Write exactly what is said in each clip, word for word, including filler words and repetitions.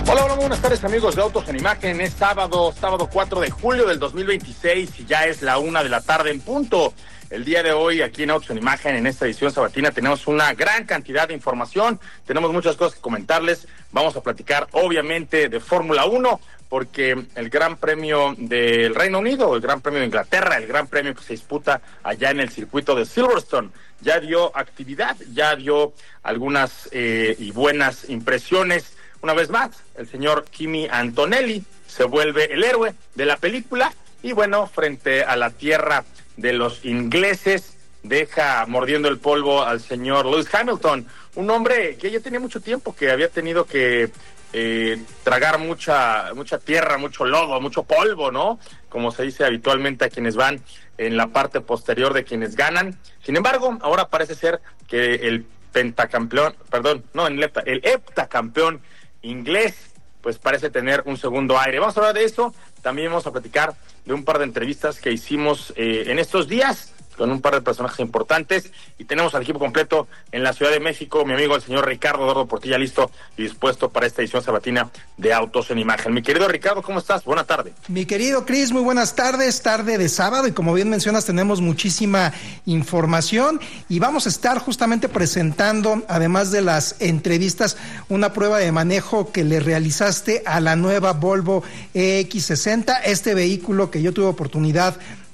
Hola, hola, buenas tardes amigos de Autos en Imagen. Es sábado, sábado cuatro de julio del dos mil veintiséis y ya es la una de la tarde en punto. El día de hoy aquí en Autos en Imagen, en esta edición sabatina, tenemos una gran cantidad de información, tenemos muchas cosas que comentarles. Vamos a platicar obviamente de Fórmula uno, porque el Gran Premio del Reino Unido, el Gran Premio de Inglaterra, el Gran Premio que se disputa allá en el circuito de Silverstone, ya dio actividad, ya dio algunas eh, y buenas impresiones. Una vez más, el señor Kimi Antonelli se vuelve el héroe de la película y bueno, frente a la tierra de los ingleses, deja mordiendo el polvo al señor Lewis Hamilton, un hombre que ya tenía mucho tiempo que había tenido que eh, tragar mucha mucha tierra, mucho lodo, mucho polvo, ¿no? Como se dice habitualmente a quienes van en la parte posterior de quienes ganan. Sin embargo, ahora parece ser que el pentacampeón, perdón, no, el, hepta, el heptacampeón inglés, pues parece tener un segundo aire. Vamos a hablar de eso, también vamos a platicar de un par de entrevistas que hicimos eh, en estos días con un par de personajes importantes, y tenemos al equipo completo en la Ciudad de México, mi amigo el señor Ricardo Eduardo Portilla, listo y dispuesto para esta edición sabatina de Autos en Imagen. Mi querido Ricardo, ¿cómo estás? Buena tarde. Mi querido Cris, muy buenas tardes, tarde de sábado, y como bien mencionas, tenemos muchísima información, y vamos a estar justamente presentando, además de las entrevistas, una prueba de manejo que le realizaste a la nueva Volvo E X sesenta, este vehículo que yo tuve oportunidad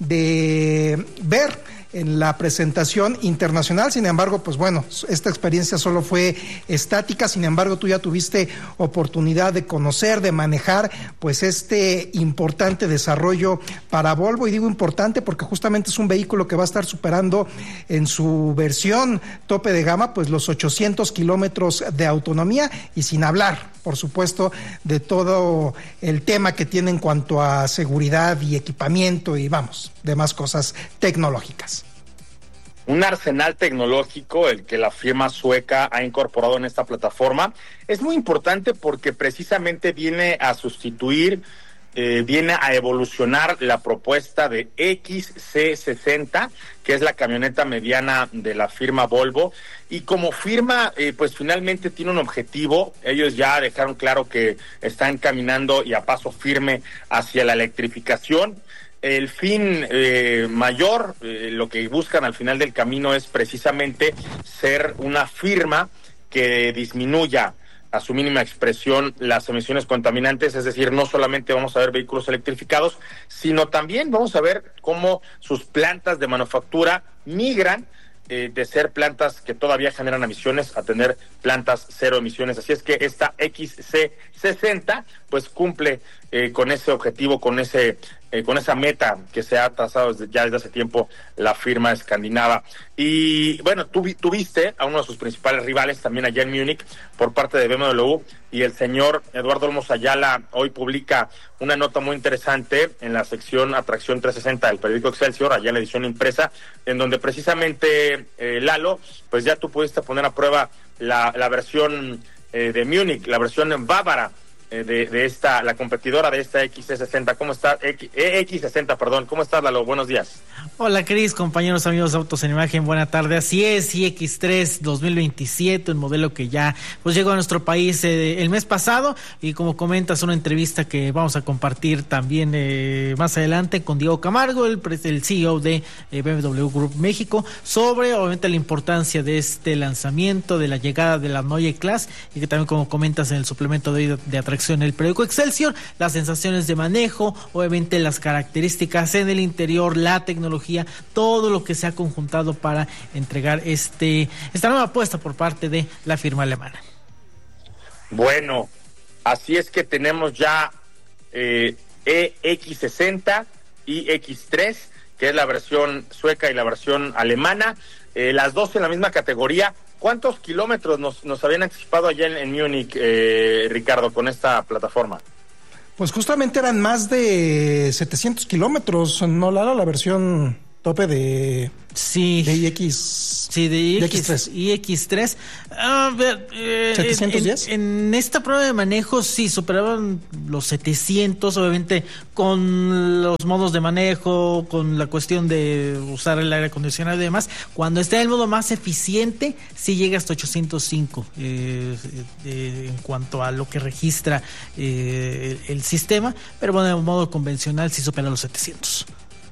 de ver en la presentación internacional. Sin embargo, pues bueno, esta experiencia solo fue estática. Sin embargo, tú ya tuviste oportunidad de conocer, de manejar, pues este importante desarrollo para Volvo. Y digo importante porque justamente es un vehículo que va a estar superando en su versión tope de gama, pues los ochocientos kilómetros de autonomía, y sin hablar, por supuesto, de todo el tema que tiene en cuanto a seguridad y equipamiento y, vamos, demás cosas tecnológicas. Un arsenal tecnológico el que la firma sueca ha incorporado en esta plataforma. Es muy importante porque precisamente viene a sustituir, eh, viene a evolucionar la propuesta de X C sesenta, que es la camioneta mediana de la firma Volvo, y como firma, eh, pues finalmente tiene un objetivo. Ellos ya dejaron claro que están caminando y a paso firme hacia la electrificación. El fin eh, mayor, eh, lo que buscan al final del camino es precisamente ser una firma que disminuya a su mínima expresión las emisiones contaminantes, es decir, no solamente vamos a ver vehículos electrificados, sino también vamos a ver cómo sus plantas de manufactura migran eh, de ser plantas que todavía generan emisiones a tener plantas cero emisiones. Así es que esta X C sesenta pues cumple eh, con ese objetivo, con ese eh, con esa meta que se ha trazado desde, ya desde hace tiempo la firma escandinava. Y bueno, tú, tú viste a uno de sus principales rivales también allá en Múnich por parte de B M W, y el señor Eduardo Olmos Ayala hoy publica una nota muy interesante en la sección Atracción trescientos sesenta del periódico Excelsior, allá en la edición impresa, en donde precisamente eh, Lalo, pues ya tú pudiste poner a prueba la, la versión eh, de Múnich, la versión bávara De, de esta, la competidora de esta X C sesenta. ¿Cómo está? X, E X sesenta, perdón. ¿Cómo estás, Lalo? Buenos días. Hola, Cris, compañeros, amigos de Autos en Imagen, buena tarde. Así es, I X tres dos mil veintisiete, un modelo que ya pues llegó a nuestro país eh, el mes pasado, y como comentas, una entrevista que vamos a compartir también eh, más adelante con Diego Camargo, el, el C E O de eh, B M W Group México, sobre obviamente la importancia de este lanzamiento, de la llegada de la Neue Klasse, y que también, como comentas en el suplemento de, de atracción en el periódico Excelsior, las sensaciones de manejo, obviamente las características en el interior, la tecnología, todo lo que se ha conjuntado para entregar este esta nueva apuesta por parte de la firma alemana. Bueno, así es que tenemos ya eh, E X sesenta y X tres, que es la versión sueca y la versión alemana, eh, las dos en la misma categoría. ¿Cuántos kilómetros nos, nos habían anticipado allá en, en Múnich, eh, Ricardo, con esta plataforma? Pues justamente eran más de setecientos kilómetros, ¿no, Lara? La versión tope de... Sí. De I X. Sí, de I X, I X tres. I X tres. A ver, eh, ¿setecientos diez? En, en esta prueba de manejo sí superaban los setecientos, obviamente con los modos de manejo, con la cuestión de usar el aire acondicionado y demás. Cuando está en el modo más eficiente, sí llega hasta ochocientos cinco eh, eh, en cuanto a lo que registra eh, el, el sistema, pero bueno, en modo convencional sí supera los setecientos.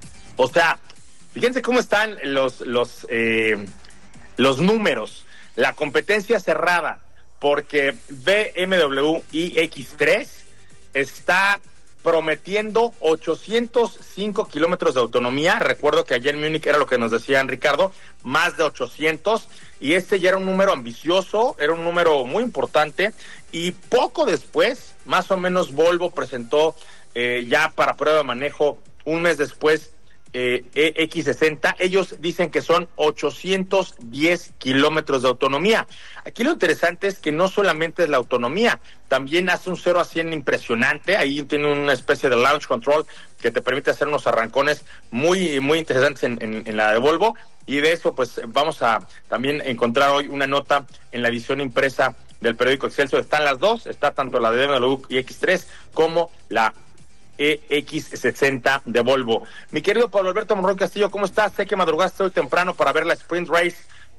O sea, fíjense cómo están los los eh, los números. La competencia cerrada, porque B M W i X tres está prometiendo ochocientos cinco kilómetros de autonomía. Recuerdo que ayer en Múnich era lo que nos decían, Ricardo, más de ochocientos, y este ya era un número ambicioso, era un número muy importante, y poco después, más o menos, Volvo presentó eh, ya para prueba de manejo, un mes después, Eh, E X sesenta. Ellos dicen que son ochocientos diez kilómetros de autonomía. Aquí lo interesante es que no solamente es la autonomía, también hace un cero a cien impresionante. Ahí tiene una especie de launch control que te permite hacer unos arrancones muy muy interesantes en, en, en la de Volvo, y de eso pues vamos a también encontrar hoy una nota en la edición impresa del periódico Excelsior. Están las dos, está tanto la de B M W i X tres como la E X sesenta de Volvo. Mi querido Pablo Alberto Monroy Castillo, ¿cómo estás? Sé que madrugaste hoy temprano para ver la Sprint Race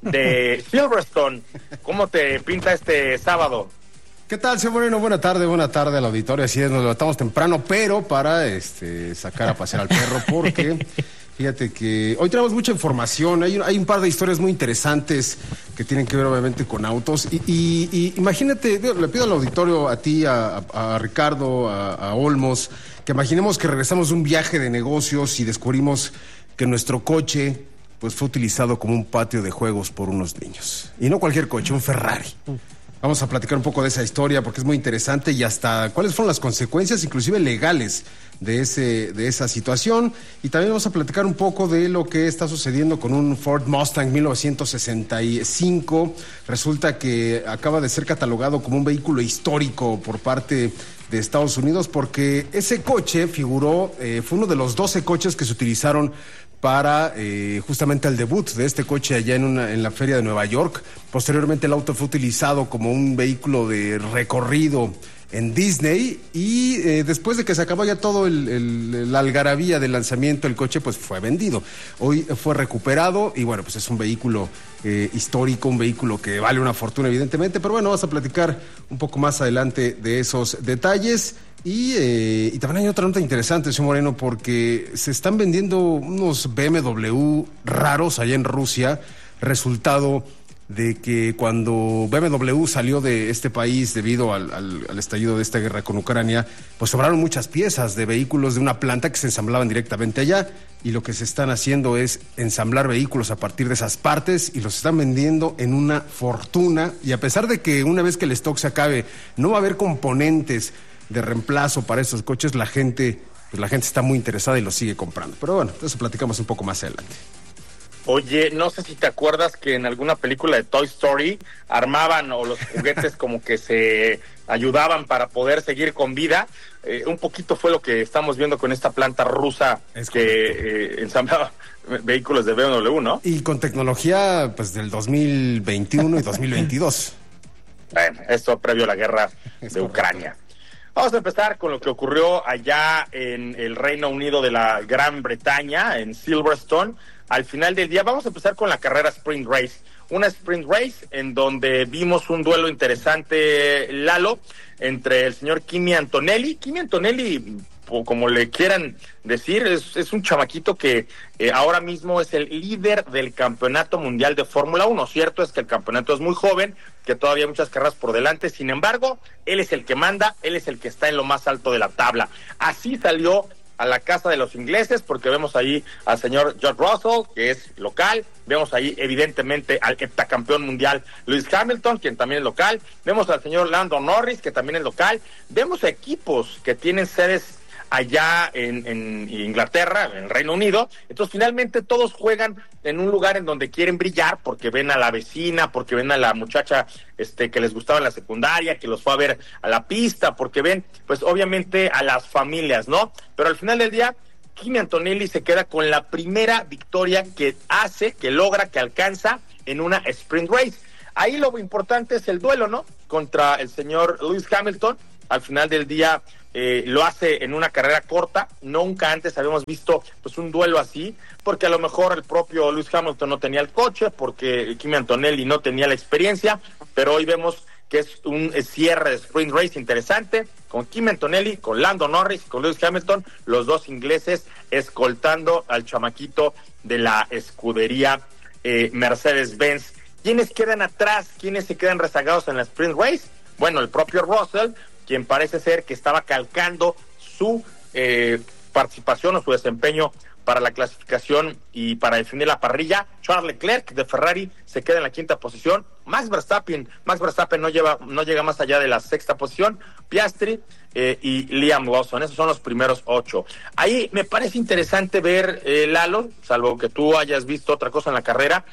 de Silverstone. ¿Cómo te pinta este sábado? ¿Qué tal, señor Moreno? Buena tarde, buena tarde al auditorio. Así es, nos levantamos temprano, pero para este sacar a pasear al perro, porque fíjate que hoy tenemos mucha información. Hay un, hay un par de historias muy interesantes que tienen que ver obviamente con autos. Y, y, y imagínate, le pido al auditorio, a ti, a, a, a Ricardo, a, a Olmos, que imaginemos que regresamos de un viaje de negocios y descubrimos que nuestro coche pues fue utilizado como un patio de juegos por unos niños. Y no cualquier coche, un Ferrari. Vamos a platicar un poco de esa historia porque es muy interesante, y hasta cuáles fueron las consecuencias, inclusive legales, de ese de esa situación. Y también vamos a platicar un poco de lo que está sucediendo con un Ford Mustang mil novecientos sesenta y cinco. Resulta que acaba de ser catalogado como un vehículo histórico por parte de Estados Unidos, porque ese coche figuró, eh, fue uno de los doce coches que se utilizaron para eh, justamente el debut de este coche allá en, una, en la feria de Nueva York. Posteriormente el auto fue utilizado como un vehículo de recorrido en Disney, y eh, después de que se acabó ya todo el, el, la algarabía del lanzamiento, el coche pues fue vendido. Hoy fue recuperado y bueno, pues es un vehículo eh, histórico, un vehículo que vale una fortuna evidentemente, pero bueno, vamos a platicar un poco más adelante de esos detalles. Y, eh, y también hay otra nota interesante, señor Moreno, porque se están vendiendo unos B M W raros allá en Rusia, resultado de que cuando B M W salió de este país debido al, al, al estallido de esta guerra con Ucrania, pues sobraron muchas piezas de vehículos de una planta que se ensamblaban directamente allá, y lo que se están haciendo es ensamblar vehículos a partir de esas partes y los están vendiendo en una fortuna, y a pesar de que una vez que el stock se acabe no va a haber componentes de reemplazo para esos coches, la gente, pues la gente está muy interesada y los sigue comprando. Pero bueno, eso platicamos un poco más adelante. Oye, no sé si te acuerdas que en alguna película de Toy Story armaban, o los juguetes como que se ayudaban para poder seguir con vida. Eh, un poquito fue lo que estamos viendo con esta planta rusa es que eh, ensamblaba vehículos de B M W, ¿no? Y con tecnología pues del dos mil veintiuno y dos mil veintidós. Bueno, esto previo a la guerra es de correcto. Ucrania. Vamos a empezar con lo que ocurrió allá en el Reino Unido de la Gran Bretaña, en Silverstone. Al final del día vamos a empezar con la carrera Sprint Race. Una Sprint Race en donde vimos un duelo interesante, Lalo, entre el señor Kimi Antonelli. Kimi Antonelli, o como le quieran decir, es, es un chamaquito que eh, ahora mismo es el líder del campeonato mundial de Fórmula uno. Cierto es que el campeonato es muy joven, que todavía hay muchas carreras por delante, sin embargo, él es el que manda, él es el que está en lo más alto de la tabla. Así salió a la casa de los ingleses, porque vemos ahí al señor George Russell, que es local, vemos ahí evidentemente al heptacampeón mundial Lewis Hamilton, quien también es local, vemos al señor Lando Norris, que también es local, vemos equipos que tienen sedes allá en, en Inglaterra, en el Reino Unido. Entonces finalmente todos juegan en un lugar en donde quieren brillar, porque ven a la vecina, porque ven a la muchacha este que les gustaba en la secundaria, que los fue a ver a la pista, porque ven pues obviamente a las familias, ¿no? Pero al final del día Kimi Antonelli se queda con la primera victoria que hace, que logra, que alcanza en una sprint race. Ahí lo importante es el duelo, ¿no? Contra el señor Lewis Hamilton. Al final del día eh, lo hace en una carrera corta. Nunca antes habíamos visto pues un duelo así, porque a lo mejor el propio Lewis Hamilton no tenía el coche, porque Kimi Antonelli no tenía la experiencia, pero hoy vemos que es un cierre de sprint race interesante, con Kimi Antonelli, con Lando Norris, con Lewis Hamilton, los dos ingleses escoltando al chamaquito de la escudería eh, Mercedes-Benz. ¿Quiénes quedan atrás? ¿Quiénes se quedan rezagados en la sprint race? Bueno, el propio Russell, quien parece ser que estaba calcando su eh, participación o su desempeño para la clasificación y para definir la parrilla. Charles Leclerc de Ferrari se queda en la quinta posición. Max Verstappen, Max Verstappen no lleva, no llega más allá de la sexta posición. Piastri eh, y Liam Lawson, esos son los primeros ocho. Ahí me parece interesante ver, eh, Lalo, salvo que tú hayas visto otra cosa en la carrera,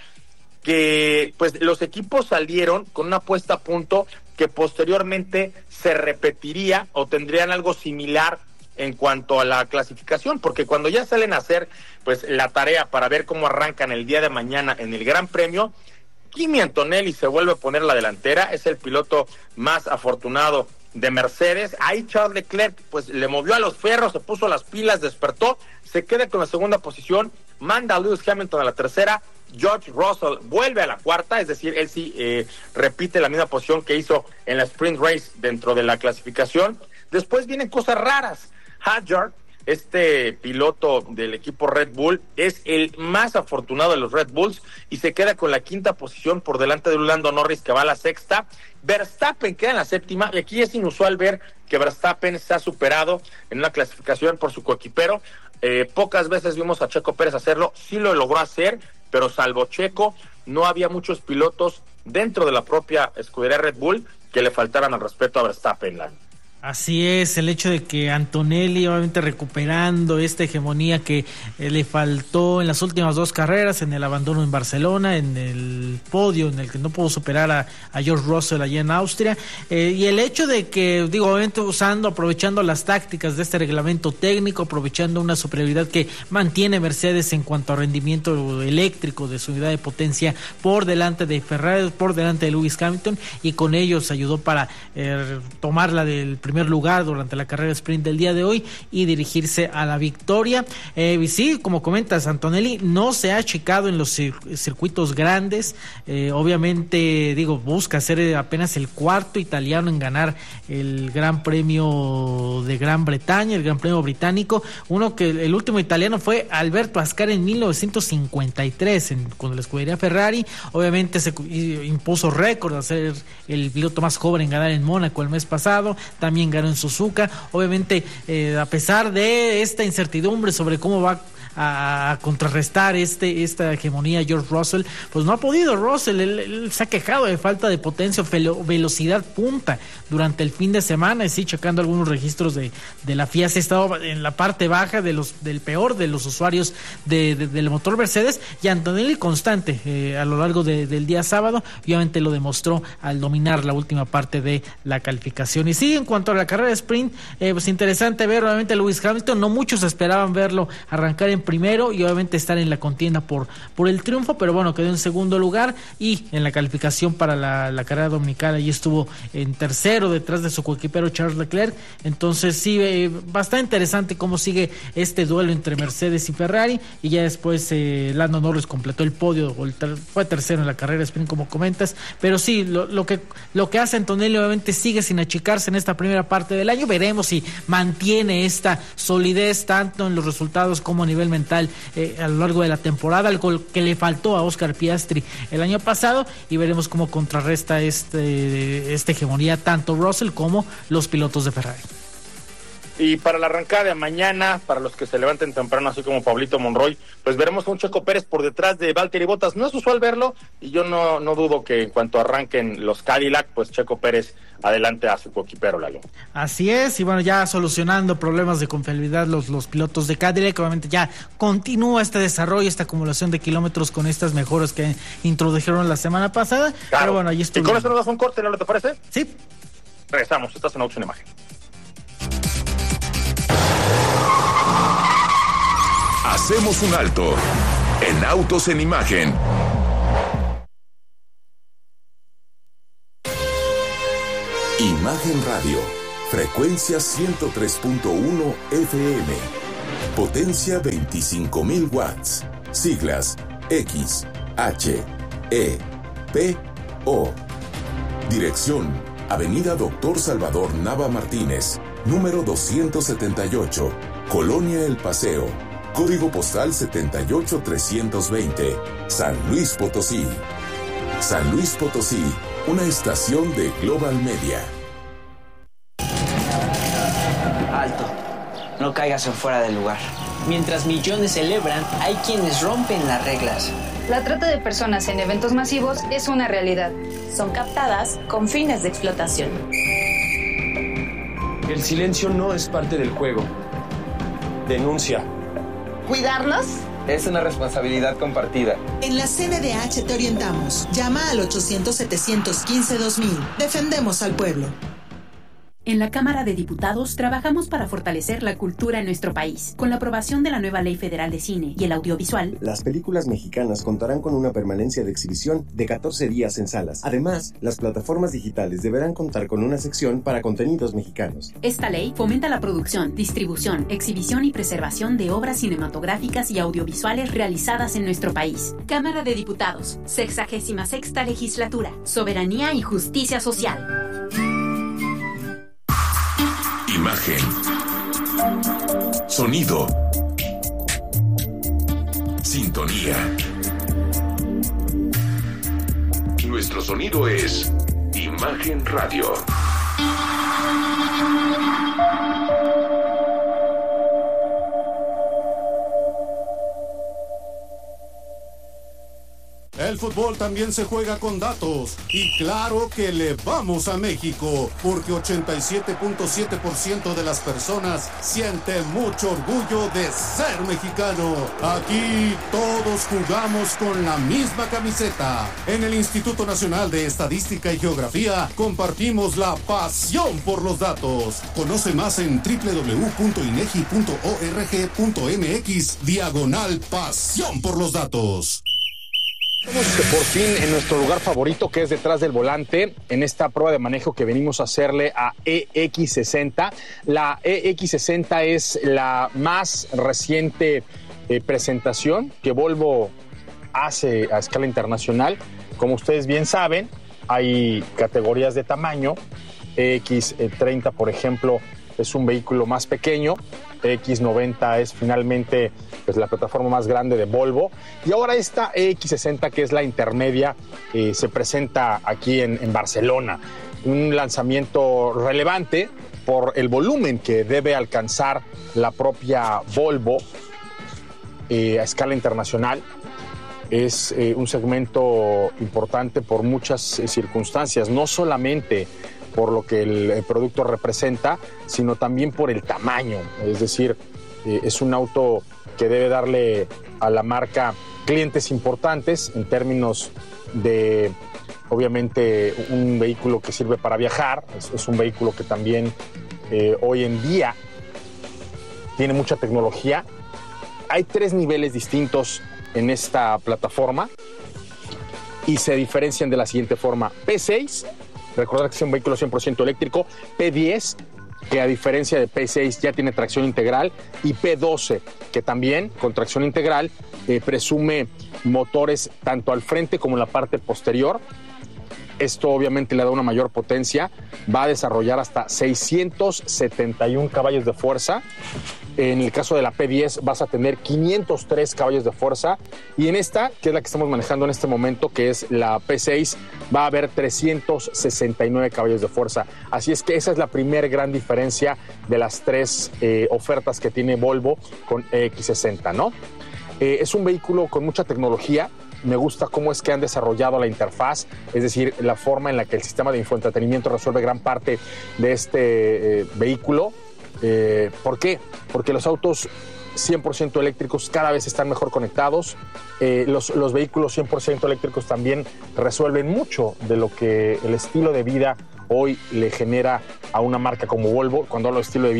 que pues los equipos salieron con una puesta a punto que posteriormente se repetiría o tendrían algo similar en cuanto a la clasificación, porque cuando ya salen a hacer pues la tarea para ver cómo arrancan el día de mañana en el Gran Premio, Kimi Antonelli se vuelve a poner la delantera, es el piloto más afortunado de Mercedes. Ahí Charles Leclerc pues le movió a los ferros, se puso las pilas, despertó, se queda con la segunda posición, manda a Lewis Hamilton a la tercera. George Russell vuelve a la cuarta, es decir, él sí eh, repite la misma posición que hizo en la sprint race dentro de la clasificación. Después vienen cosas raras. Hadjar, este piloto del equipo Red Bull, es el más afortunado de los Red Bulls y se queda con la quinta posición por delante de Lando Norris, que va a la sexta. Verstappen queda en la séptima, y aquí es inusual ver que Verstappen se ha superado en una clasificación por su coequipero. Eh, pocas veces vimos a Checo Pérez hacerlo, sí lo logró hacer, pero salvo Checo, no había muchos pilotos dentro de la propia escudería Red Bull que le faltaran al respeto a Verstappen. Así es, el hecho de que Antonelli, obviamente recuperando esta hegemonía que eh, le faltó en las últimas dos carreras, en el abandono en Barcelona, en el podio en el que no pudo superar a, a George Russell allá en Austria, eh, y el hecho de que, digo, obviamente usando, aprovechando las tácticas de este reglamento técnico, aprovechando una superioridad que mantiene Mercedes en cuanto a rendimiento eléctrico de su unidad de potencia por delante de Ferrari, por delante de Lewis Hamilton, y con ellos ayudó para eh, tomar la del primer lugar durante la carrera sprint del día de hoy y dirigirse a la victoria. Eh, y sí, como comentas, Antonelli no se ha achicado en los cir- circuitos grandes, eh, obviamente, digo, busca ser apenas el cuarto italiano en ganar el Gran Premio de Gran Bretaña, el Gran Premio británico, uno que el último italiano fue Alberto Ascari en mil novecientos cincuenta y tres en, con la escudería Ferrari. Obviamente se impuso récord a ser el piloto más joven en ganar en Mónaco el mes pasado, también ganó en Suzuka. Obviamente, eh, a pesar de esta incertidumbre sobre cómo va a contrarrestar este esta hegemonía George Russell, pues no ha podido. Russell, él, él se ha quejado de falta de potencia o velocidad punta durante el fin de semana, y sí, checando algunos registros de, de la F I A, se ha estado en la parte baja de los del peor de los usuarios de, de, del motor Mercedes, y Antonelli constante eh, a lo largo de, del día sábado, y obviamente lo demostró al dominar la última parte de la calificación. Y sí, en cuanto a la carrera de sprint, eh, pues interesante ver obviamente a Lewis Hamilton. No muchos esperaban verlo arrancar en primero y obviamente estar en la contienda por, por el triunfo, pero bueno, quedó en segundo lugar, y en la calificación para la, la carrera dominical allí estuvo en tercero detrás de su coequipero Charles Leclerc. Entonces sí, eh, bastante interesante cómo sigue este duelo entre Mercedes y Ferrari, y ya después eh, Lando Norris completó el podio, fue tercero en la carrera sprint como comentas, pero sí, lo, lo que lo que hace Antonelli obviamente sigue sin achicarse en esta primera parte del año. Veremos si mantiene esta solidez tanto en los resultados como a nivel mental eh, a lo largo de la temporada, algo que le faltó a Oscar Piastri el año pasado, y veremos cómo contrarresta este esta hegemonía tanto Russell como los pilotos de Ferrari. Y para la arrancada de mañana, para los que se levanten temprano, así como Pablito Monroy, pues veremos a un Checo Pérez por detrás de Valtteri Bottas. No es usual verlo, y yo no, no dudo que en cuanto arranquen los Cadillac, pues Checo Pérez adelante a su coequipero, Lalo. Así es, y bueno, ya solucionando problemas de confiabilidad los, los pilotos de Cadillac, obviamente ya continúa este desarrollo, esta acumulación de kilómetros con estas mejoras que introdujeron la semana pasada. Claro. Pero bueno, ahí estuvo. ¿Y con eso nos das un corte, Lalo, te parece? Sí. Regresamos, estás en Autos en Imagen. Hacemos un alto en Autos en Imagen. Imagen Radio, frecuencia ciento tres punto uno F M, potencia veinticinco mil watts, siglas X, H, E, P, O. Dirección, Avenida Doctor Salvador Nava Martínez, número doscientos setenta y ocho, Colonia El Paseo, código postal setenta y ocho trescientos veinte, San Luis Potosí. San Luis Potosí, una estación de Global Media. Alto, no caigas en fuera del lugar. Mientras millones celebran, hay quienes rompen las reglas. La trata de personas en eventos masivos es una realidad. Son captadas con fines de explotación. El silencio no es parte del juego. Denuncia. ¿Cuidarnos? Es una responsabilidad compartida. En la C N D H te orientamos. Llama al ochocientos, setecientos quince, dos mil. Defendemos al pueblo. En la Cámara de Diputados trabajamos para fortalecer la cultura en nuestro país. Con la aprobación de la nueva Ley Federal de Cine y el Audiovisual, las películas mexicanas contarán con una permanencia de exhibición de catorce días en salas. Además, las plataformas digitales deberán contar con una sección para contenidos mexicanos. Esta ley fomenta la producción, distribución, exhibición y preservación de obras cinematográficas y audiovisuales realizadas en nuestro país. Cámara de Diputados, sexagésima sexta legislatura, soberanía y justicia social. Imagen. Sonido. Sintonía. Nuestro sonido es Imagen Radio. El fútbol también se juega con datos y claro que le vamos a México porque ochenta y siete punto siete por ciento de las personas siente mucho orgullo de ser mexicano. Aquí todos jugamos con la misma camiseta. En el Instituto Nacional de Estadística y Geografía compartimos la pasión por los datos. Conoce más en doble u doble u doble u punto inegi punto org punto mx diagonal pasión por los datos. Estamos por fin en nuestro lugar favorito, que es detrás del volante, en esta prueba de manejo que venimos a hacerle a E X sesenta. La E X sesenta es la más reciente eh, presentación que Volvo hace a escala internacional. Como ustedes bien saben, hay categorías de tamaño. E X treinta, por ejemplo, es un vehículo más pequeño. E X noventa es finalmente pues, la plataforma más grande de Volvo. Y ahora esta E X sesenta, que es la intermedia, eh, se presenta aquí en, en Barcelona. Un lanzamiento relevante por el volumen que debe alcanzar la propia Volvo eh, a escala internacional. Es eh, un segmento importante por muchas eh, circunstancias, no solamente por lo que el, el producto representa, sino también por el tamaño. Es decir, eh, es un auto que debe darle a la marca clientes importantes en términos de, obviamente, un vehículo que sirve para viajar. Es, es un vehículo que también eh, hoy en día tiene mucha tecnología. Hay tres niveles distintos en esta plataforma y se diferencian de la siguiente forma. P seis, recordar que es un vehículo cien por ciento eléctrico. P diez, que a diferencia de P seis ya tiene tracción integral. Y P doce, que también con tracción integral eh, presume motores tanto al frente como en la parte posterior. Esto obviamente le da una mayor potencia. Va a desarrollar hasta seiscientos setenta y un caballos de fuerza. En el caso de la P diez vas a tener quinientos tres caballos de fuerza. Y en esta, que es la que estamos manejando en este momento, que es la P seis, va a haber trescientos sesenta y nueve caballos de fuerza. Así es que esa es la primera gran diferencia de las tres eh, ofertas que tiene Volvo con E X sesenta, ¿no? Eh, es un vehículo con mucha tecnología. Me gusta cómo es que han desarrollado la interfaz, es decir, la forma en la que el sistema de infoentretenimiento resuelve gran parte de este eh, vehículo. Eh, ¿Por qué? Porque los autos cien por ciento eléctricos cada vez están mejor conectados. Eh, los, los vehículos cien por ciento eléctricos también resuelven mucho de lo que el estilo de vida hoy le genera a una marca como Volvo. Cuando hablo de estilo de vida,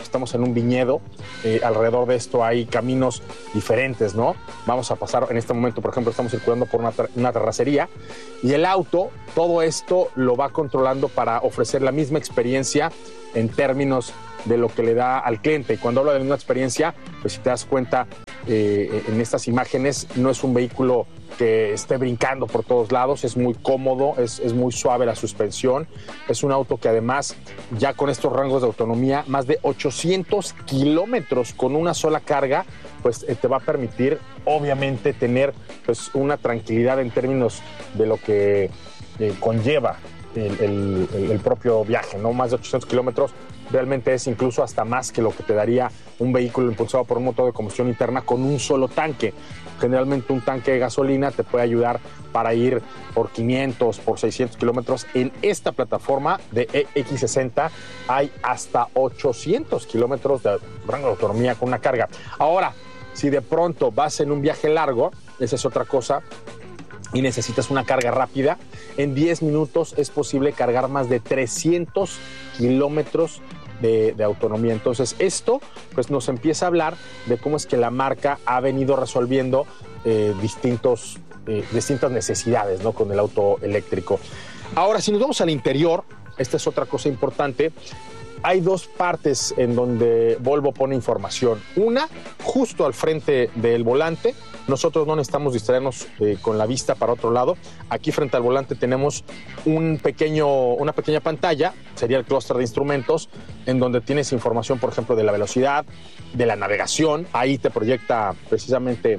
estamos en un viñedo, eh, alrededor de esto hay caminos diferentes, ¿no? Vamos a pasar, en este momento, por ejemplo, estamos circulando por una, ter- una terracería y el auto, todo esto lo va controlando para ofrecer la misma experiencia en términos de lo que le da al cliente. Y cuando hablo de la misma experiencia, pues si te das cuenta, eh, en estas imágenes no es un vehículo que esté brincando por todos lados, es muy cómodo, es, es muy suave la suspensión, es un auto que además ya con estos rangos de autonomía, más de ochocientos kilómetros con una sola carga, pues eh, te va a permitir obviamente tener pues una tranquilidad en términos de lo que eh, conlleva el, el, el propio viaje, ¿no? Más de ochocientos kilómetros realmente es incluso hasta más que lo que te daría un vehículo impulsado por un motor de combustión interna con un solo tanque. Generalmente un tanque de gasolina te puede ayudar para ir por quinientos, por seiscientos kilómetros. En esta plataforma de E X sesenta hay hasta ochocientos kilómetros de rango de autonomía con una carga. Ahora, si de pronto vas en un viaje largo, esa es otra cosa, y necesitas una carga rápida, en diez minutos es posible cargar más de trescientos kilómetros de, de autonomía. Entonces esto pues nos empieza a hablar de cómo es que la marca ha venido resolviendo eh, distintos, eh, distintas necesidades, ¿no? Con el auto eléctrico. Ahora, si nos vamos al interior, esta es otra cosa importante. Hay dos partes en donde Volvo pone información. Una, justo al frente del volante. Nosotros no necesitamos distraernos eh, con la vista para otro lado. Aquí frente al volante tenemos un pequeño, una pequeña pantalla, sería el clúster de instrumentos, en donde tienes información, por ejemplo, de la velocidad, de la navegación. Ahí te proyecta precisamente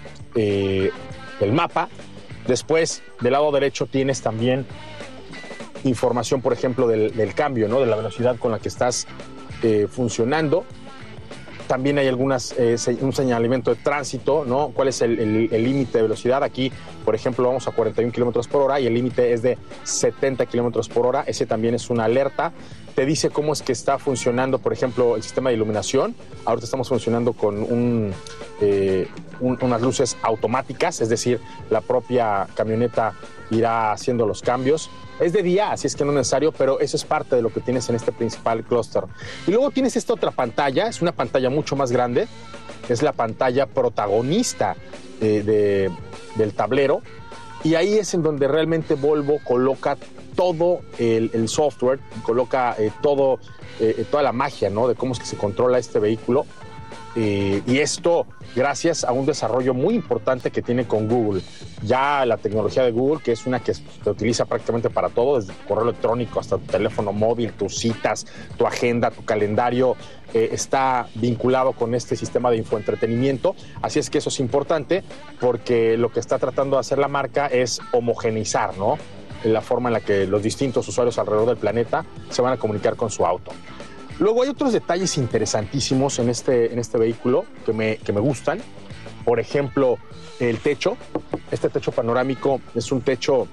eh, el mapa. Después, del lado derecho tienes también información, por ejemplo, del, del cambio, ¿no? De la velocidad con la que estás eh, funcionando. También hay algunas, eh, un señalamiento de tránsito, ¿no? ¿Cuál es el límite de velocidad? Aquí, por ejemplo, vamos a cuarenta y un kilómetros por hora y el límite es de setenta kilómetros por hora. Ese también es una alerta. Te dice cómo es que está funcionando, por ejemplo, el sistema de iluminación. Ahorita estamos funcionando con un, eh, un, unas luces automáticas, es decir, la propia camioneta irá haciendo los cambios. Es de día, así es que no es necesario, pero eso es parte de lo que tienes en este principal clúster. Y luego tienes esta otra pantalla, es una pantalla mucho más grande, es la pantalla protagonista de, de, del tablero, y ahí es en donde realmente Volvo coloca todo el, el software, coloca eh, todo, eh, toda la magia, ¿no? De cómo es que se controla este vehículo. Eh, y esto gracias a un desarrollo muy importante que tiene con Google. Ya la tecnología de Google, que es una que se utiliza prácticamente para todo, desde tu correo electrónico hasta tu teléfono móvil, tus citas, tu agenda, tu calendario, eh, está vinculado con este sistema de infoentretenimiento. Así es que eso es importante porque lo que está tratando de hacer la marca es homogeneizar, ¿no? La forma en la que los distintos usuarios alrededor del planeta se van a comunicar con su auto. Luego hay otros detalles interesantísimos en este, en este vehículo que me, que me gustan. Por ejemplo, el techo. Este techo panorámico es un techo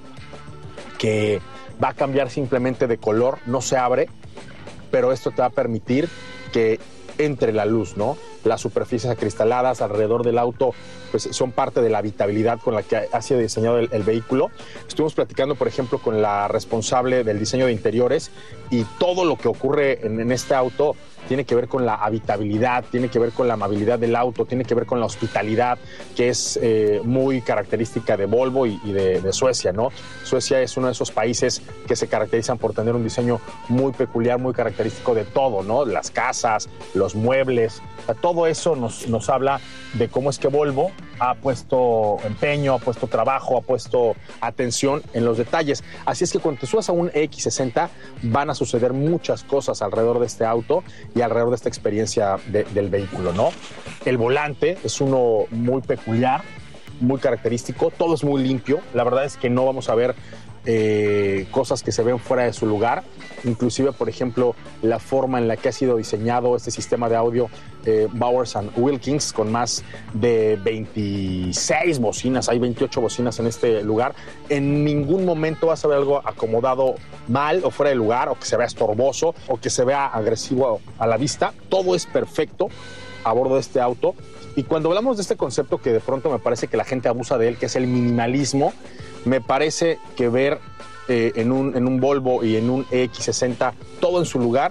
que va a cambiar simplemente de color, no se abre, pero esto te va a permitir que entre la luz, ¿no? Las superficies acristaladas alrededor del auto pues, son parte de la habitabilidad con la que ha sido diseñado el, el vehículo. Estuvimos platicando, por ejemplo, con la responsable del diseño de interiores y todo lo que ocurre en, en este auto tiene que ver con la habitabilidad, tiene que ver con la amabilidad del auto, tiene que ver con la hospitalidad, que es eh, muy característica de Volvo y, y de, de Suecia, ¿no? Suecia es uno de esos países que se caracterizan por tener un diseño muy peculiar, muy característico de todo, ¿no? Las casas, los muebles, todo eso nos, nos habla de cómo es que Volvo ha puesto empeño, ha puesto trabajo, ha puesto atención en los detalles. Así es que cuando te subas a un E X sesenta van a suceder muchas cosas alrededor de este auto y alrededor de esta experiencia de, del vehículo, ¿no? El volante es uno muy peculiar, muy característico, todo es muy limpio. La verdad es que no vamos a ver eh, cosas que se ven fuera de su lugar. Inclusive, por ejemplo, la forma en la que ha sido diseñado este sistema de audio eh, Bowers and Wilkins, con más de veintiséis bocinas, hay veintiocho bocinas en este lugar. En ningún momento vas a ver algo acomodado mal o fuera de lugar, o que se vea estorboso, o que se vea agresivo a la vista. Todo es perfecto a bordo de este auto. Y cuando hablamos de este concepto que de pronto me parece que la gente abusa de él, que es el minimalismo, me parece que ver eh, en, un, en un Volvo y en un E X sesenta todo en su lugar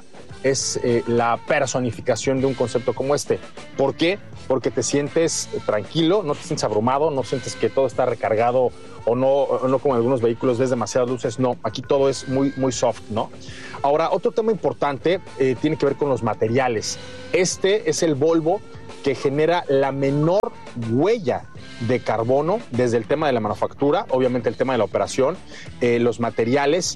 es eh, la personificación de un concepto como este. ¿Por qué? Porque te sientes tranquilo, no te sientes abrumado, no sientes que todo está recargado o no, o no como en algunos vehículos ves demasiadas luces. No, aquí todo es muy, muy soft, ¿no? Ahora, otro tema importante eh, tiene que ver con los materiales. Este es el Volvo que genera la menor huella de carbono desde el tema de la manufactura, obviamente el tema de la operación, eh, los materiales.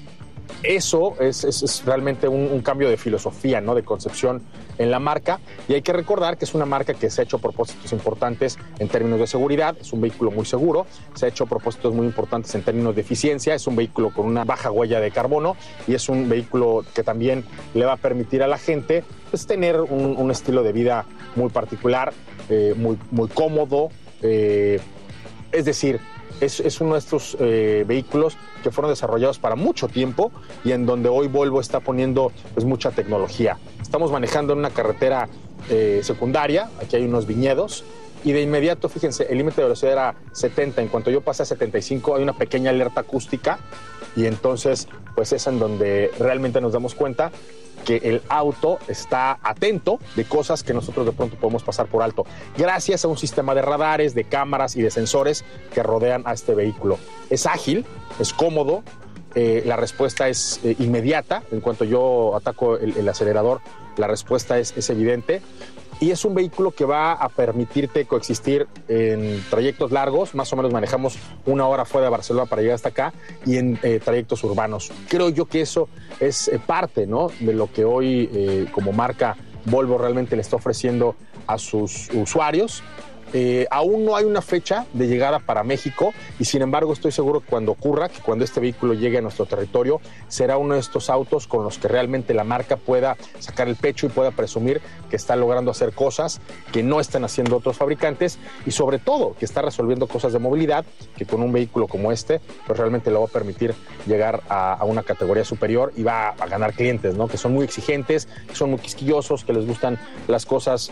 Eso es, es, es realmente un, un cambio de filosofía, ¿no? De concepción en la marca, y hay que recordar que es una marca que se ha hecho propósitos importantes en términos de seguridad, es un vehículo muy seguro, se ha hecho propósitos muy importantes en términos de eficiencia, es un vehículo con una baja huella de carbono y es un vehículo que también le va a permitir a la gente pues, tener un, un estilo de vida muy particular, eh, muy, muy cómodo, eh, es decir, Es, es uno de estos eh, vehículos que fueron desarrollados para mucho tiempo y en donde hoy Volvo está poniendo pues, mucha tecnología. Estamos manejando en una carretera eh, secundaria, aquí hay unos viñedos, y de inmediato, fíjense, el límite de velocidad era setenta, en cuanto yo pasé a setenta y cinco hay una pequeña alerta acústica y entonces pues es en donde realmente nos damos cuenta que el auto está atento de cosas que nosotros de pronto podemos pasar por alto, gracias a un sistema de radares, de cámaras y de sensores que rodean a este vehículo. Es ágil, es cómodo, eh, la respuesta es eh, inmediata. En cuanto yo ataco el, el acelerador, la respuesta es, es evidente. Y es un vehículo que va a permitirte coexistir en trayectos largos, más o menos manejamos una hora fuera de Barcelona para llegar hasta acá, y en eh, trayectos urbanos. Creo yo que eso es eh, parte, ¿no?, de lo que hoy eh, como marca Volvo realmente le está ofreciendo a sus usuarios. Eh, aún no hay una fecha de llegada para México y sin embargo estoy seguro que cuando ocurra, que cuando este vehículo llegue a nuestro territorio, será uno de estos autos con los que realmente la marca pueda sacar el pecho y pueda presumir que está logrando hacer cosas que no están haciendo otros fabricantes y sobre todo que está resolviendo cosas de movilidad que con un vehículo como este pues realmente le va a permitir llegar a, a una categoría superior y va a, a ganar clientes, ¿no?, que son muy exigentes, que son muy quisquillosos, que les gustan las cosas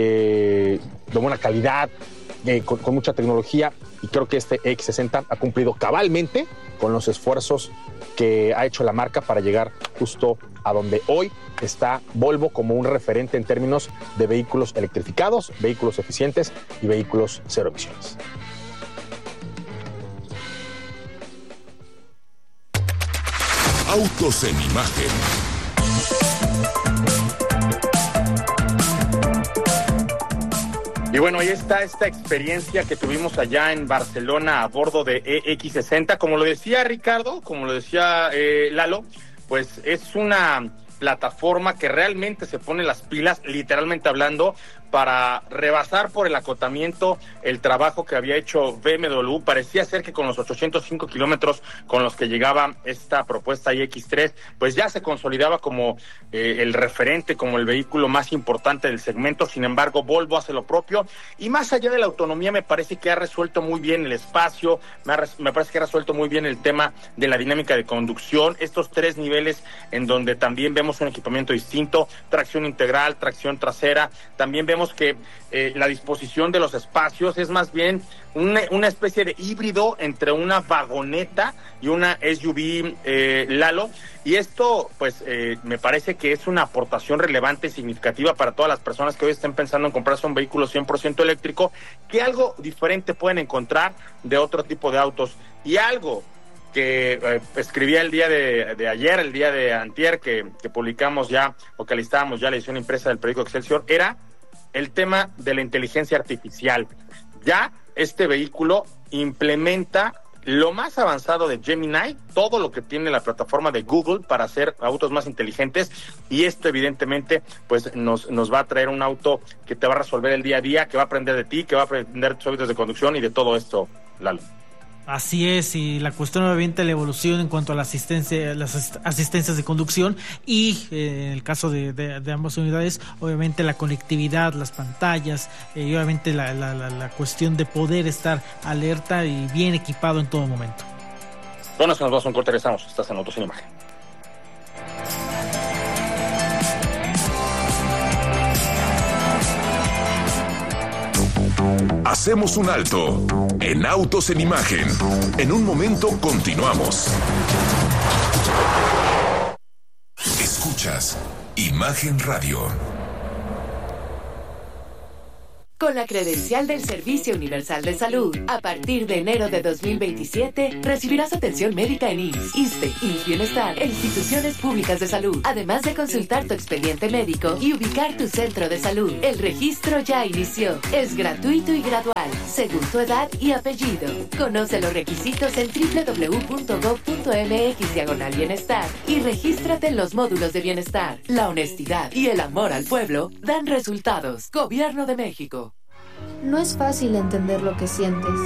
eh, de buena calidad, Eh, con, con mucha tecnología, y creo que este X sesenta ha cumplido cabalmente con los esfuerzos que ha hecho la marca para llegar justo a donde hoy está Volvo como un referente en términos de vehículos electrificados, vehículos eficientes y vehículos cero emisiones. Autos en imagen. Y bueno, ahí está esta experiencia que tuvimos allá en Barcelona a bordo de E X sesenta. Como lo decía Ricardo, como lo decía eh, Lalo, pues es una plataforma que realmente se pone las pilas, literalmente hablando, para rebasar por el acotamiento el trabajo que había hecho B M W. Parecía ser que con los ochocientos cinco kilómetros con los que llegaba esta propuesta i equis tres, pues ya se consolidaba como eh, el referente, como el vehículo más importante del segmento. Sin embargo, Volvo hace lo propio y más allá de la autonomía me parece que ha resuelto muy bien el espacio, me, ha, me parece que ha resuelto muy bien el tema de la dinámica de conducción, estos tres niveles en donde también vemos un equipamiento distinto, tracción integral, tracción trasera, también vemos que eh, la disposición de los espacios es más bien una, una especie de híbrido entre una vagoneta y una S U V, eh, Lalo, y esto pues eh, me parece que es una aportación relevante y significativa para todas las personas que hoy estén pensando en comprarse un vehículo cien por ciento eléctrico, que algo diferente pueden encontrar de otro tipo de autos. Y algo que eh, escribía el día de, de ayer, el día de antier, que, que publicamos ya, o que alistábamos ya la edición impresa del periódico Excelsior, era el tema de la inteligencia artificial. Ya este vehículo implementa lo más avanzado de Gemini, todo lo que tiene la plataforma de Google para hacer autos más inteligentes, y esto evidentemente pues nos, nos va a traer un auto que te va a resolver el día a día, que va a aprender de ti, que va a aprender tus hábitos de conducción y de todo esto, Lalo. Así es, y la cuestión obviamente la evolución en cuanto a la asistencia, las asistencias de conducción y eh, en el caso de, de, de ambas unidades, obviamente la conectividad, las pantallas, eh, y obviamente la, la, la, la cuestión de poder estar alerta y bien equipado en todo momento. Bueno, nos vamos a un corte, regresamos. Estás en Autos en Imagen. Hacemos un alto en Autos en Imagen. En un momento continuamos. Escuchas Imagen. Imagen Radio. Con la credencial del Servicio Universal de Salud, a partir de enero de dos mil veintisiete, recibirás atención médica en I M S S, ISSSTE, I M S S Bienestar e instituciones públicas de salud, además de consultar tu expediente médico y ubicar tu centro de salud. El registro ya inició. Es gratuito y gradual, según tu edad y apellido. Conoce los requisitos en doble u doble u doble u punto gob punto eme equis diagonal bienestar y regístrate en los módulos de bienestar. La honestidad y el amor al pueblo dan resultados. Gobierno de México. No es fácil entender lo que sientes.